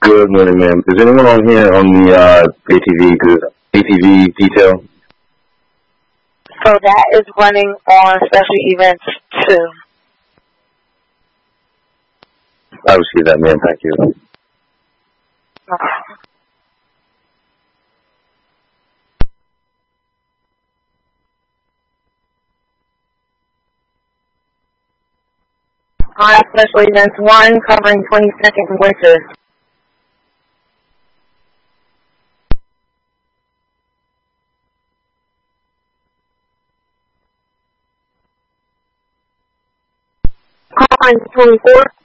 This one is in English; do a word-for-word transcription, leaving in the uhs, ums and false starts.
Good morning, ma'am. Is anyone on here on the uh, A T V, cause A T V detail? So that is running on special events too. I will see that, ma'am. Thank you. Okay. On special events one, covering twenty-second winter. On twenty-four.